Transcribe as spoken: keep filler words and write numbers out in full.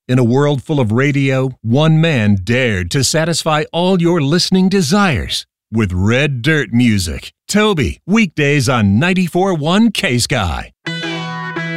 In a world full of radio, one man dared to satisfy all your listening desires with Red Dirt Music. Toby, weekdays on ninety-four point one K-Sky.